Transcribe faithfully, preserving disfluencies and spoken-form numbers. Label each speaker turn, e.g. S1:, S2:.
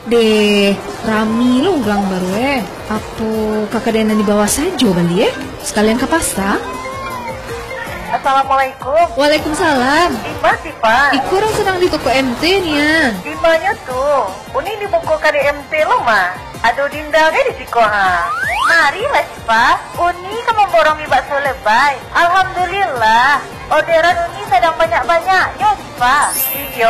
S1: Deh, Rami lo ulang baru eh. Apa kakak Dena di bawah saja bandi eh? Sekalian ke pasta.
S2: Assalamualaikum.
S1: Waalaikumsalam.
S2: Ima sih Pak.
S1: Iku orang sedang di toko M T nih ya.
S2: Dimanya tuh? Uni di buku K D M T lo mah. Aduh Dinda deh di siko ha. Mari lah sih Pak. Uni kan memborongi bakso lebay. Alhamdulillah. Orderan Uni sedang banyak-banyaknya sih Pak. Iya.